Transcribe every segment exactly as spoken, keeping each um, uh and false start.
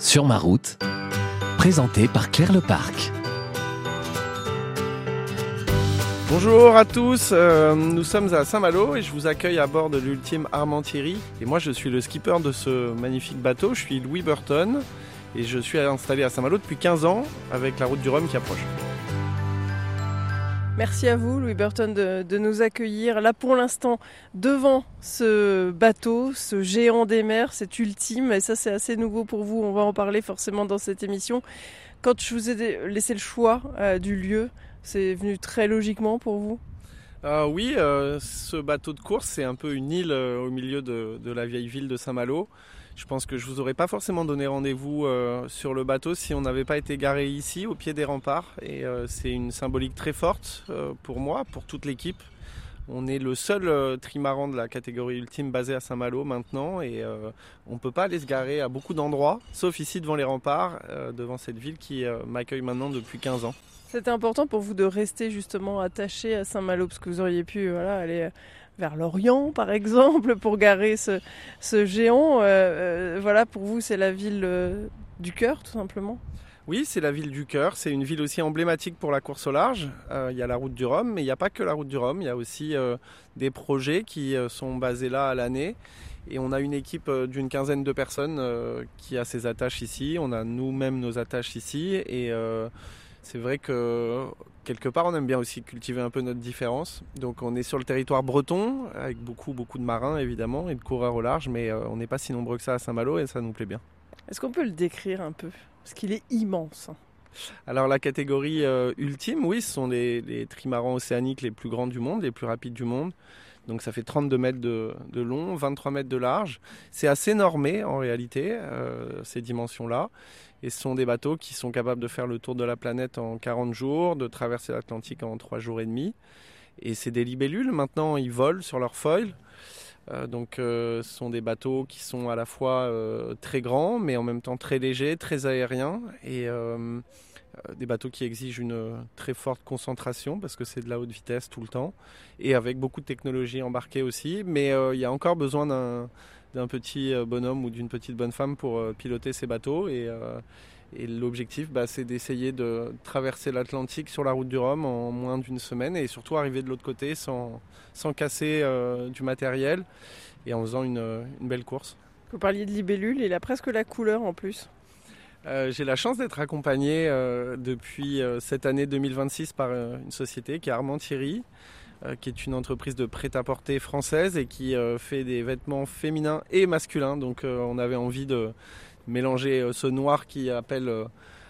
Sur ma route, présenté par Claire Leparc. Bonjour à tous, euh, nous sommes à Saint-Malo et je vous accueille à bord de l'Ultime Armentières. Et moi je suis le skipper de ce magnifique bateau, je suis Louis Burton et je suis installé à Saint-Malo depuis quinze ans avec la route du Rhum qui approche. Merci à vous Louis Burton de, de nous accueillir là pour l'instant devant ce bateau, ce géant des mers, cet Ultime, et ça c'est assez nouveau pour vous, on va en parler forcément dans cette émission. Quand je vous ai laissé le choix euh, du lieu, c'est venu très logiquement pour vous ? euh, Oui, euh, ce bateau de course c'est un peu une île euh, au milieu de, de la vieille ville de Saint-Malo. Je pense que je vous aurais pas forcément donné rendez-vous euh, sur le bateau si on n'avait pas été garé ici, au pied des remparts. Et euh, c'est une symbolique très forte euh, pour moi, pour toute l'équipe. On est le seul euh, trimaran de la catégorie ultime basé à Saint-Malo maintenant. Et euh, on ne peut pas aller se garer à beaucoup d'endroits, sauf ici devant les remparts, euh, devant cette ville qui euh, m'accueille maintenant depuis quinze ans. C'était important pour vous de rester justement attaché à Saint-Malo, parce que vous auriez pu voilà, aller vers l'Orient par exemple pour garer ce, ce géant. Euh, euh, voilà, pour vous c'est la ville euh, du cœur tout simplement. Oui, c'est la ville du cœur, c'est une ville aussi emblématique pour la course au large. Euh, il y a la route du Rhum, mais il n'y a pas que la route du Rhum, il y a aussi euh, des projets qui euh, sont basés là à l'année. Et on a une équipe euh, d'une quinzaine de personnes euh, qui a ses attaches ici, on a nous-mêmes nos attaches ici. Et euh, c'est vrai que quelque part on aime bien aussi cultiver un peu notre différence. Donc on est sur le territoire breton, avec beaucoup, beaucoup de marins évidemment et de coureurs au large, mais euh, on n'est pas si nombreux que ça à Saint-Malo et ça nous plaît bien. Est-ce qu'on peut le décrire un peu ? Parce qu'il est immense. Alors la catégorie euh, ultime, oui, ce sont les, les trimarans océaniques les plus grands du monde, les plus rapides du monde. Donc ça fait trente-deux mètres de, de long, vingt-trois mètres de large. C'est assez normé en réalité, euh, ces dimensions-là. Et ce sont des bateaux qui sont capables de faire le tour de la planète en quarante jours, de traverser l'Atlantique en trois jours et demi. Et c'est des libellules, maintenant ils volent sur leur foil. Euh, donc euh, ce sont des bateaux qui sont à la fois euh, très grands mais en même temps très légers, très aériens et euh, euh, des bateaux qui exigent une très forte concentration parce que c'est de la haute vitesse tout le temps et avec beaucoup de technologie embarquée aussi, mais il euh, y a encore besoin d'un, d'un petit bonhomme ou d'une petite bonne femme pour euh, piloter ces bateaux et, euh, et l'objectif bah, c'est d'essayer de traverser l'Atlantique sur la route du Rhum en moins d'une semaine et surtout arriver de l'autre côté sans, sans casser euh, du matériel et en faisant une, une belle course. Vous parliez de libellule, il a presque la couleur en plus. Euh, j'ai la chance d'être accompagné euh, depuis euh, cette année deux mille vingt-six par euh, une société qui est Armentières, euh, qui est une entreprise de prêt-à-porter française et qui euh, fait des vêtements féminins et masculins. Donc euh, on avait envie de mélanger ce noir qui appelle euh,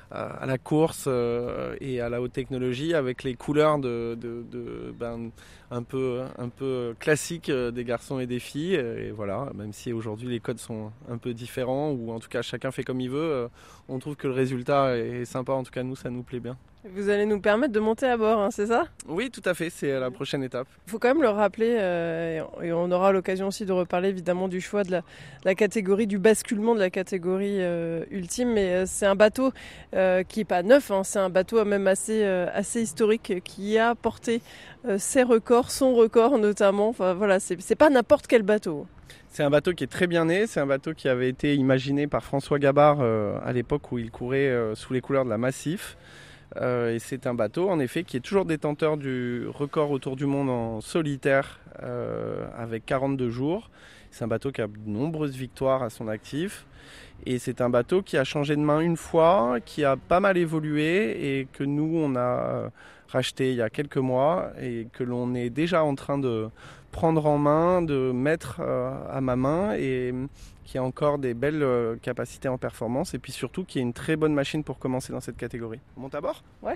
à la course euh, et à la haute technologie avec les couleurs de, de, de, ben, un, peu, un peu classiques des garçons et des filles. Et voilà, même si aujourd'hui les codes sont un peu différents ou en tout cas chacun fait comme il veut, euh, on trouve que le résultat est sympa. En tout cas nous, ça nous plaît bien. Vous allez nous permettre de monter à bord, hein, c'est ça ? Oui, tout à fait, c'est la prochaine étape. Il faut quand même le rappeler, euh, et on aura l'occasion aussi de reparler évidemment du choix de la, de la catégorie, du basculement de la catégorie euh, ultime, mais euh, c'est un bateau euh, qui n'est pas neuf, hein, c'est un bateau même assez, euh, assez historique qui a porté euh, ses records, son record notamment, enfin voilà, c'est, c'est pas n'importe quel bateau. C'est un bateau qui est très bien né, c'est un bateau qui avait été imaginé par François Gabard euh, à l'époque où il courait euh, sous les couleurs de la Massif. Euh, et c'est un bateau en effet qui est toujours détenteur du record autour du monde en solitaire euh, avec quarante-deux jours. C'est un bateau qui a de nombreuses victoires à son actif et c'est un bateau qui a changé de main une fois, qui a pas mal évolué et que nous on a racheté il y a quelques mois et que l'on est déjà en train de prendre en main, de mettre euh, à ma main et qui a encore des belles euh, capacités en performance et puis surtout qui est une très bonne machine pour commencer dans cette catégorie. On monte à bord ? Ouais.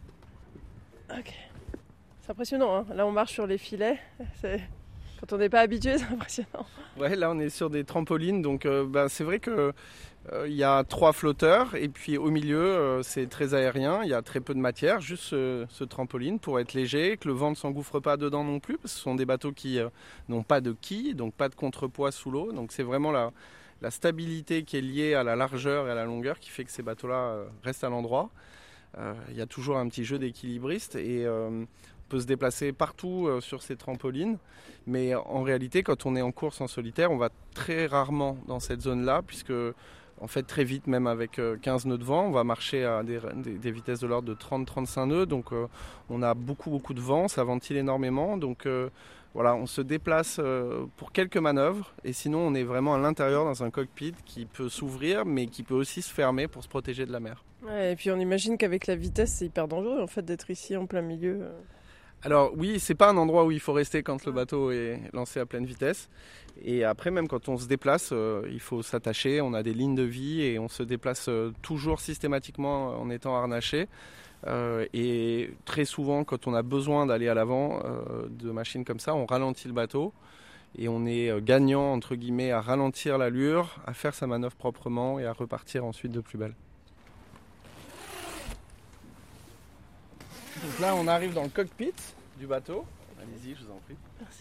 Ok. C'est impressionnant, hein. Là on marche sur les filets. C'est... Quand on n'est pas habitué, c'est impressionnant. Ouais, là on est sur des trampolines, donc euh, ben, c'est vrai que il euh, y a trois flotteurs et puis au milieu euh, c'est très aérien, il y a très peu de matière, juste ce, ce trampoline pour être léger, que le vent ne s'engouffre pas dedans non plus, parce que ce sont des bateaux qui euh, n'ont pas de quilles, donc pas de contrepoids sous l'eau, donc c'est vraiment la, la stabilité qui est liée à la largeur et à la longueur qui fait que ces bateaux-là euh, restent à l'endroit. Il euh, y a toujours un petit jeu d'équilibriste et euh, on peut se déplacer partout euh, sur ces trampolines, mais en réalité quand on est en course en solitaire on va très rarement dans cette zone là puisque En fait, très vite, même avec quinze nœuds de vent, on va marcher à des, des, des vitesses de l'ordre de trente à trente-cinq nœuds. Donc, euh, on a beaucoup, beaucoup de vent, ça ventile énormément. Donc, euh, voilà, on se déplace euh, pour quelques manœuvres. Et sinon, on est vraiment à l'intérieur dans un cockpit qui peut s'ouvrir, mais qui peut aussi se fermer pour se protéger de la mer. Ouais, et puis, on imagine qu'avec la vitesse, c'est hyper dangereux en fait d'être ici en plein milieu. Alors oui, c'est pas un endroit où il faut rester quand le bateau est lancé à pleine vitesse. Et après, même quand on se déplace, euh, il faut s'attacher. On a des lignes de vie et on se déplace euh, toujours systématiquement en étant harnaché. Euh, et très souvent, quand on a besoin d'aller à l'avant euh, de machines comme ça, on ralentit le bateau. Et on est euh, gagnant, entre guillemets, à ralentir l'allure, à faire sa manœuvre proprement et à repartir ensuite de plus belle. Donc là, on arrive dans le cockpit du bateau. Allez-y, je vous en prie. Merci.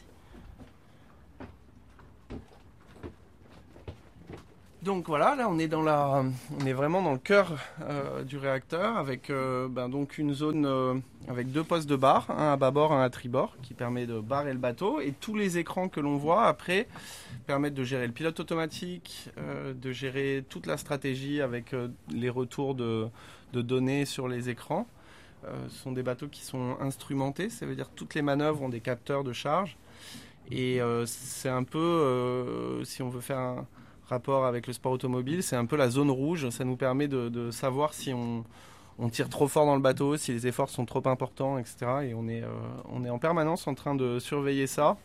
Donc voilà, là on est dans la, on est vraiment dans le cœur euh, du réacteur avec euh, ben, donc une zone euh, avec deux postes de barre, un à bâbord, un à tribord, qui permet de barrer le bateau. Et tous les écrans que l'on voit après permettent de gérer le pilote automatique, euh, de gérer toute la stratégie avec euh, les retours de, de données sur les écrans. Euh, ce sont des bateaux qui sont instrumentés, ça veut dire que toutes les manœuvres ont des capteurs de charge. Et euh, c'est un peu, euh, si on veut faire un rapport avec le sport automobile, c'est un peu la zone rouge. Ça nous permet de, de savoir si on, on tire trop fort dans le bateau, si les efforts sont trop importants, et cetera. Et on est, euh, on est en permanence en train de surveiller ça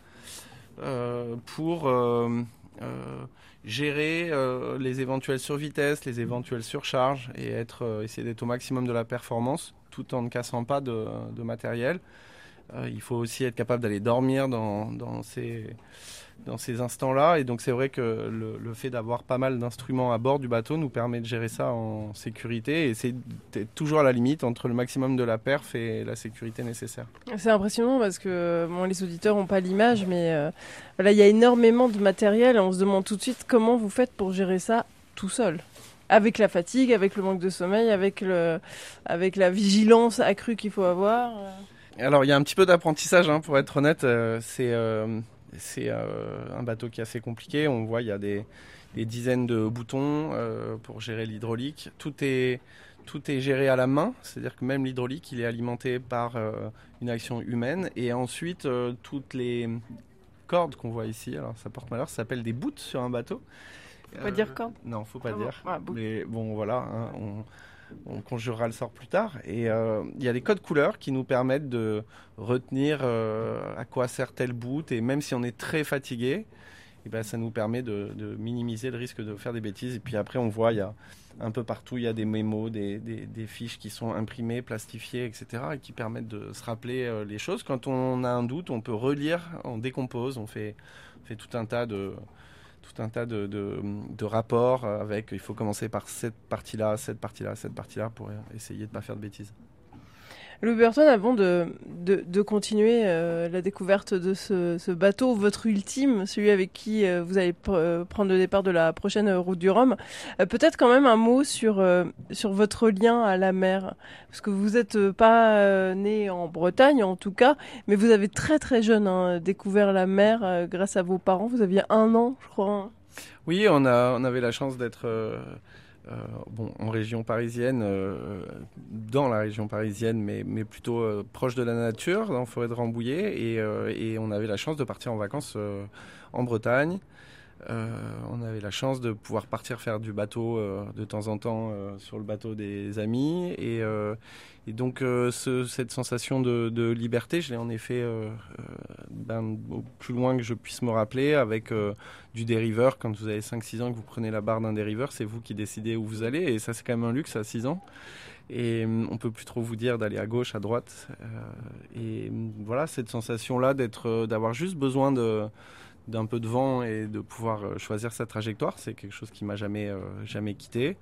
euh, pour euh, euh, gérer euh, les éventuelles survitesses, les éventuelles surcharges et être, euh, essayer d'être au maximum de la performance tout en ne cassant pas de, de matériel. Euh, il faut aussi être capable d'aller dormir dans, dans ces... dans ces instants-là. Et donc c'est vrai que le, le fait d'avoir pas mal d'instruments à bord du bateau nous permet de gérer ça en sécurité et c'est d'être toujours à la limite entre le maximum de la perf et la sécurité nécessaire. C'est impressionnant parce que bon, les auditeurs n'ont pas l'image, mais euh, voilà, il y a énormément de matériel et on se demande tout de suite comment vous faites pour gérer ça tout seul. Avec la fatigue, avec le manque de sommeil, avec, le, avec la vigilance accrue qu'il faut avoir. Alors il y a un petit peu d'apprentissage, hein, pour être honnête. Euh, c'est... Euh... C'est euh, un bateau qui est assez compliqué. On voit il y a des, des dizaines de boutons euh, pour gérer l'hydraulique. Tout est, tout est géré à la main, c'est-à-dire que même l'hydraulique, il est alimenté par euh, une action humaine. Et ensuite, euh, toutes les cordes qu'on voit ici, alors ça porte malheur, ça s'appelle des boots sur un bateau. Faut pas euh, dire cordes ? Non, faut pas ah dire. Bon, ah, Mais bon, voilà, hein, on... on conjurera le sort plus tard. Et euh, il y a des codes couleurs qui nous permettent de retenir euh, à quoi sert tel boot. Et même si on est très fatigué, et ben, ça nous permet de, de minimiser le risque de faire des bêtises. Et puis après, on voit, il y a un peu partout, il y a des mémos, des, des, des fiches qui sont imprimées, plastifiées, et cetera. Et qui permettent de se rappeler euh, les choses. Quand on a un doute, on peut relire, on décompose, on fait, on fait tout un tas de... tout un tas de, de, de rapports avec il faut commencer par cette partie-là, cette partie-là, cette partie-là pour essayer de ne pas faire de bêtises. Louis Burton, avant de, de, de continuer euh, la découverte de ce, ce bateau, votre ultime, celui avec qui euh, vous allez pr- prendre le départ de la prochaine route du Rhum, euh, peut-être quand même un mot sur, euh, sur votre lien à la mer. Parce que vous n'êtes pas euh, né en Bretagne, en tout cas, mais vous avez très très jeune hein, découvert la mer euh, grâce à vos parents. Vous aviez un an, je crois. Hein. Oui, on, a, on avait la chance d'être... Euh... Euh, bon, en région parisienne, euh, dans la région parisienne, mais, mais plutôt euh, proche de la nature, dans la forêt de Rambouillet. Et, euh, et on avait la chance de partir en vacances euh, en Bretagne. Euh, on avait la chance de pouvoir partir faire du bateau euh, de temps en temps euh, sur le bateau des amis. Et, euh, et donc, euh, ce, cette sensation de, de liberté, je l'ai en effet euh, ben, au plus loin que je puisse me rappeler avec euh, du dériveur. Quand vous avez cinq six ans et que vous prenez la barre d'un dériveur, c'est vous qui décidez où vous allez. Et ça, c'est quand même un luxe à six ans. Et on ne peut plus trop vous dire d'aller à gauche, à droite. Euh, et voilà, cette sensation-là d'être, d'avoir juste besoin de... d'un peu de vent et de pouvoir choisir sa trajectoire, c'est quelque chose qui m'a jamais, euh, jamais quitté.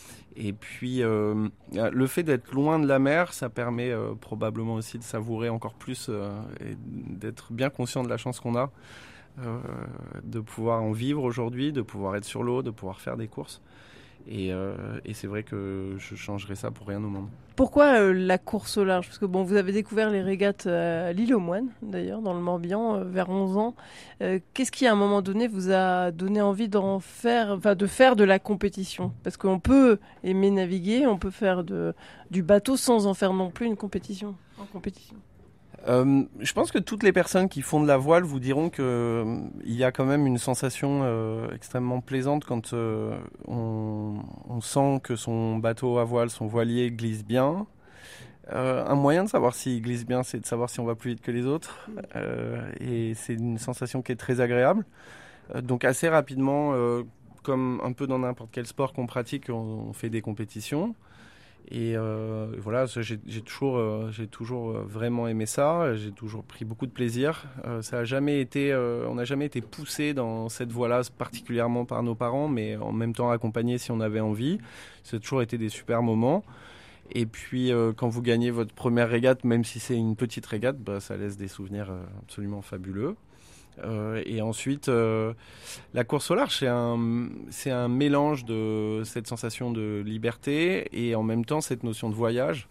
Et puis, euh, le fait d'être loin de la mer, ça permet euh, probablement aussi de savourer encore plus euh, et d'être bien conscient de la chance qu'on a euh, de pouvoir en vivre aujourd'hui, de pouvoir être sur l'eau, de pouvoir faire des courses. Et, euh, et c'est vrai que je changerais ça pour rien au monde. Pourquoi euh, la course au large? Parce que bon, vous avez découvert les régates euh, à l'île aux Moines, d'ailleurs, dans le Morbihan, euh, vers onze ans. Euh, qu'est-ce qui, à un moment donné, vous a donné envie d'en faire, enfin, de faire de la compétition? Parce qu'on peut aimer naviguer, on peut faire de, du bateau sans en faire non plus une compétition. En compétition. Euh, je pense que toutes les personnes qui font de la voile vous diront qu'il euh, y a quand même une sensation euh, extrêmement plaisante quand euh, on, on sent que son bateau à voile, son voilier glisse bien. Euh, un moyen de savoir s'il glisse bien, c'est de savoir si on va plus vite que les autres. Euh, et c'est une sensation qui est très agréable. Euh, donc assez rapidement, euh, comme un peu dans n'importe quel sport qu'on pratique, on, on fait des compétitions. Et euh, voilà, j'ai, j'ai toujours, euh, j'ai toujours vraiment aimé ça. J'ai toujours pris beaucoup de plaisir. Euh, ça a jamais été, euh, on n'a jamais été poussé dans cette voie-là, particulièrement par nos parents, mais en même temps accompagné si on avait envie. Ça a toujours été des super moments. Et puis, euh, quand vous gagnez votre première régate, même si c'est une petite régate, bah, ça laisse des souvenirs euh, absolument fabuleux. Euh, et ensuite, euh, la course au large, c'est un, c'est un mélange de cette sensation de liberté et en même temps cette notion de voyage,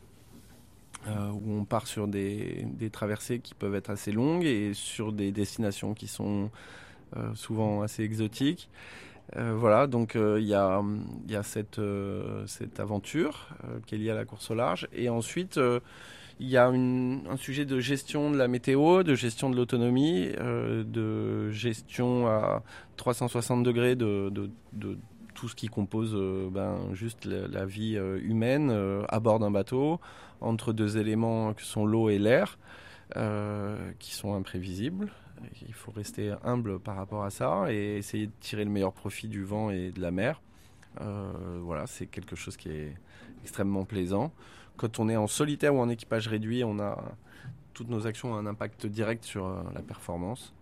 euh, où on part sur des, des traversées qui peuvent être assez longues et sur des destinations qui sont euh, souvent assez exotiques. Euh, voilà, donc il euh, y a, y a cette, euh, cette aventure euh, qui est liée à la course au large. Et ensuite, il euh, y a une, un sujet de gestion de la météo, de gestion de l'autonomie, euh, de gestion à trois cent soixante degrés de, de, de tout ce qui compose euh, ben, juste la, la vie euh, humaine euh, à bord d'un bateau, entre deux éléments que sont l'eau et l'air, euh, qui sont imprévisibles. Il faut rester humble par rapport à ça et essayer de tirer le meilleur profit du vent et de la mer. Euh, voilà, c'est quelque chose qui est extrêmement plaisant. Quand on est en solitaire ou en équipage réduit, on a toutes nos actions ont un impact direct sur euh, la performance.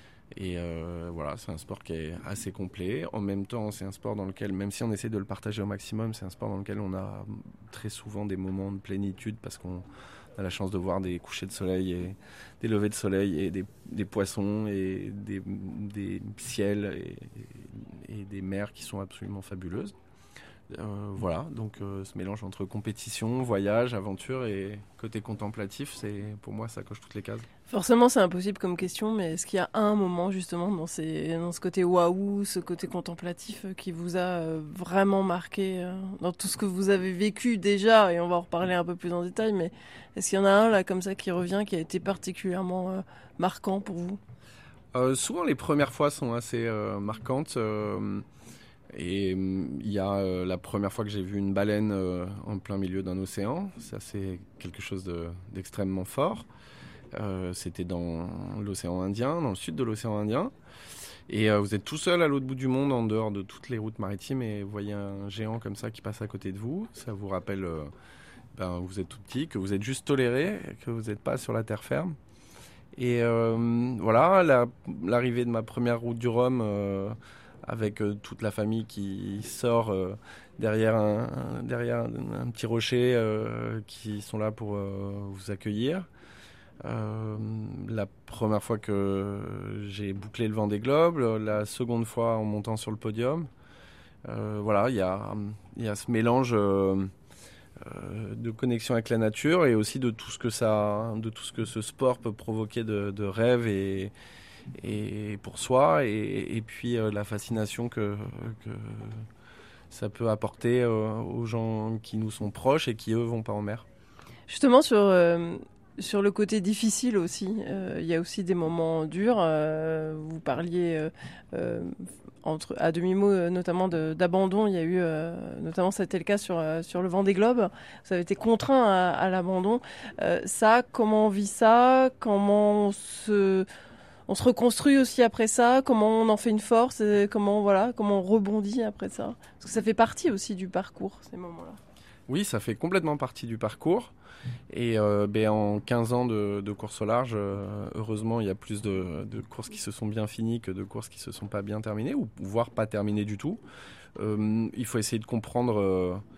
Et euh, voilà, c'est un sport qui est assez complet. En même temps, c'est un sport dans lequel, même si on essaie de le partager au maximum, c'est un sport dans lequel on a très souvent des moments de plénitude parce qu'on a la chance de voir des couchers de soleil et des levées de soleil et des, des poissons et des, des ciels et, et des mers qui sont absolument fabuleuses. Euh, voilà, donc euh, ce mélange entre compétition, voyage, aventure et côté contemplatif, c'est, pour moi, ça coche toutes les cases. Forcément, c'est impossible comme question, mais est-ce qu'il y a un moment justement dans, ces, dans ce côté waouh, ce côté contemplatif euh, qui vous a euh, vraiment marqué euh, dans tout ce que vous avez vécu déjà, et on va en reparler un peu plus en détail, mais est-ce qu'il y en a un là comme ça qui revient, qui a été particulièrement euh, marquant pour vous? euh, Souvent, les premières fois sont assez euh, marquantes. Euh, Et il y a euh, la première fois que j'ai vu une baleine euh, en plein milieu d'un océan. Ça, c'est quelque chose de, d'extrêmement fort. Euh, c'était dans l'océan Indien, dans le sud de l'océan Indien. Et euh, vous êtes tout seul à l'autre bout du monde, en dehors de toutes les routes maritimes, et vous voyez un géant comme ça qui passe à côté de vous. Ça vous rappelle euh, ben, vous êtes tout petit, que vous êtes juste toléré, que vous n'êtes pas sur la terre ferme. Et euh, voilà, la, l'arrivée de ma première route du Rhum... Euh, avec euh, toute la famille qui sort euh, derrière, un, un, derrière un, un petit rocher, euh, qui sont là pour euh, vous accueillir. Euh, la première fois que j'ai bouclé le Vendée Globe, la seconde fois en montant sur le podium. Euh, voilà, il y a, y a ce mélange euh, euh, de connexion avec la nature et aussi de tout ce que, ça, de tout ce, que ce sport peut provoquer de, de rêves et et pour soi et, et puis euh, la fascination que, que ça peut apporter euh, aux gens qui nous sont proches et qui eux vont pas en mer. Justement sur euh, sur le côté difficile aussi, euh, il y a aussi des moments durs. Euh, vous parliez euh, euh, entre à demi-mot euh, notamment de, d'abandon. Il y a eu euh, notamment c'était le cas sur euh, sur le Vendée Globe. Vous avez été contraint à, à l'abandon. Euh, ça, comment on vit ça? Comment on se On se reconstruit aussi après ça, comment on en fait une force, et comment, voilà, comment on rebondit après ça. Parce que ça fait partie aussi du parcours, ces moments-là. Oui, ça fait complètement partie du parcours. Et euh, ben, en quinze ans de, de course au large, euh, heureusement, il y a plus de, de courses qui se sont bien finies que de courses qui ne se sont pas bien terminées, ou voire pas terminées du tout. Euh, il faut essayer de comprendre... Euh,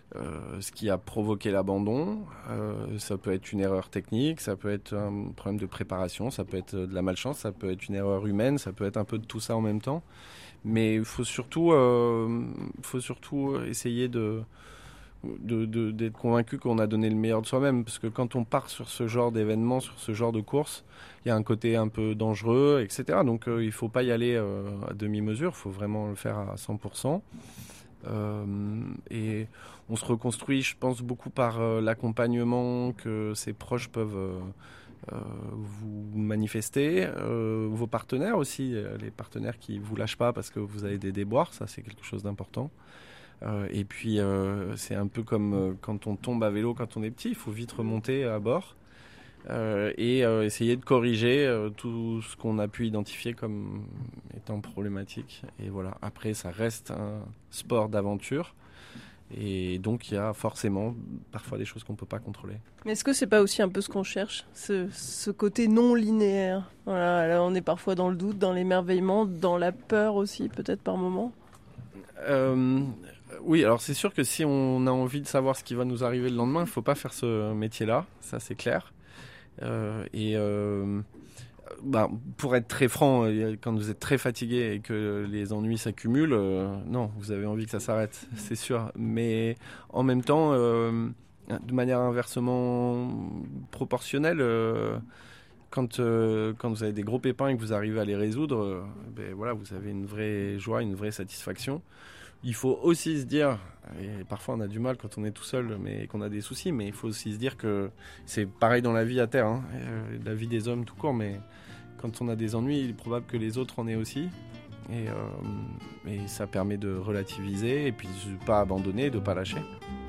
euh, ce qui a provoqué l'abandon. Euh, ça peut être une erreur technique, ça peut être un problème de préparation, ça peut être de la malchance, ça peut être une erreur humaine, ça peut être un peu de tout ça en même temps. Mais il faut surtout, euh, faut surtout essayer de, de, de, d'être convaincu qu'on a donné le meilleur de soi-même. Parce que quand on part sur ce genre d'événement, sur ce genre de course, il y a un côté un peu dangereux, et cetera. Donc euh, il ne faut pas y aller euh, à demi-mesure, il faut vraiment le faire à cent pour cent. Euh, et on se reconstruit, je pense, beaucoup par euh, l'accompagnement que ses proches peuvent euh, euh, vous manifester, euh, vos partenaires aussi, euh, les partenaires qui vous lâchent pas parce que vous avez des déboires, ça c'est quelque chose d'important. Euh, et puis euh, c'est un peu comme euh, quand on tombe à vélo quand on est petit, il faut vite remonter à bord euh, et euh, essayer de corriger euh, tout ce qu'on a pu identifier comme étant problématique. Et voilà, après ça reste un sport d'aventure. Et donc il y a forcément parfois des choses qu'on ne peut pas contrôler. Mais est-ce que c'est pas aussi un peu ce qu'on cherche, ce, ce côté non linéaire? Voilà, là on est parfois dans le doute, dans l'émerveillement, dans la peur aussi peut-être par moment. Euh, oui, alors c'est sûr que si on a envie de savoir ce qui va nous arriver le lendemain, il ne faut pas faire ce métier-là, ça c'est clair. Euh, et euh, bah, pour être très franc, quand vous êtes très fatigué et que les ennuis s'accumulent, euh, non, vous avez envie que ça s'arrête, c'est sûr. Mais en même temps, euh, de manière inversement proportionnelle, euh, quand, euh, quand vous avez des gros pépins et que vous arrivez à les résoudre, euh, ben voilà, vous avez une vraie joie, une vraie satisfaction. Il faut aussi se dire, et parfois on a du mal quand on est tout seul mais qu'on a des soucis, mais il faut aussi se dire que c'est pareil dans la vie à terre, hein, euh, la vie des hommes tout court, mais quand on a des ennuis, il est probable que les autres en aient aussi. Et, euh, et ça permet de relativiser et puis de ne pas abandonner, de ne pas lâcher.